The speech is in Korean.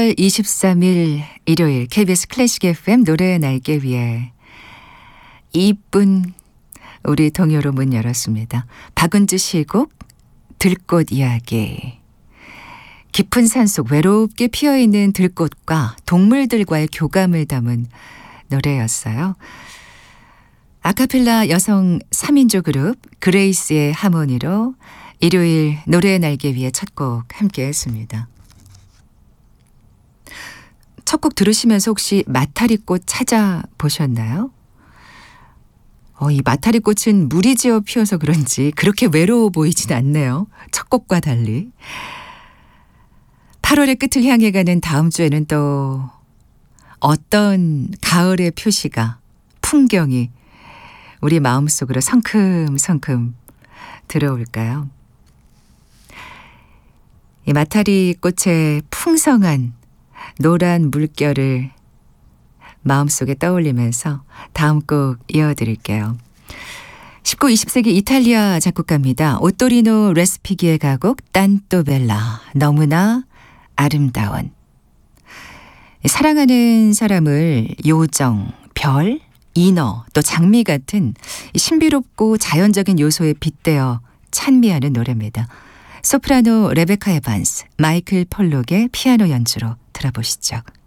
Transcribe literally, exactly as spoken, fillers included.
십이월 이십삼일 일요일 케이비에스 클래식 에프엠 노래의 날개 위에 이쁜 우리 동요로 문 열었습니다. 박은주 시의 곡 들꽃 이야기. 깊은 산속 외롭게 피어있는 들꽃과 동물들과의 교감을 담은 노래였어요. 아카펠라 여성 삼 인조 그룹 그레이스의 하모니로 일요일 노래의 날개 위에 첫 곡 함께 했습니다. 첫 곡 들으시면서 혹시 마타리꽃 찾아보셨나요? 어, 이 마타리꽃은 무리지어 피어서 그런지 그렇게 외로워 보이진 않네요. 첫 곡과 달리. 팔월의 끝을 향해 가는 다음 주에는 또 어떤 가을의 표시가, 풍경이 우리 마음속으로 성큼성큼 들어올까요? 이 마타리꽃의 풍성한 노란 물결을 마음속에 떠올리면서 다음 곡 이어드릴게요. 십구, 이십 세기 이탈리아 작곡가입니다. 오토리노 레스피기의 가곡 딴또벨라, 너무나 아름다운. 사랑하는 사람을 요정, 별, 인어, 또 장미 같은 신비롭고 자연적인 요소에 빗대어 찬미하는 노래입니다. 소프라노 레베카 에반스, 마이클 폴록의 피아노 연주로 들어보시죠.